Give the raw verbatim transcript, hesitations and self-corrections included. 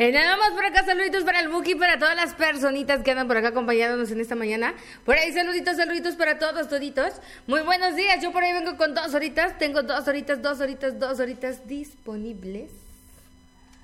Eh, nada más por acá, saluditos para el Buki, para todas las personitas que andan por acá acompañándonos en esta mañana. Por ahí, saluditos, saluditos para todos, toditos. Muy buenos días, yo por ahí vengo con dos horitas. Tengo dos horitas, dos horitas, dos horitas disponibles.